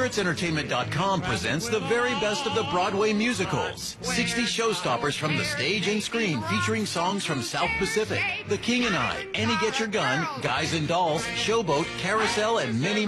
ArtsEntertainment.com presents the very best of the Broadway musicals. 60 showstoppers from the stage and screen featuring songs from South Pacific, The King and I, Annie Get Your Gun, Guys and Dolls, Showboat, Carousel, and many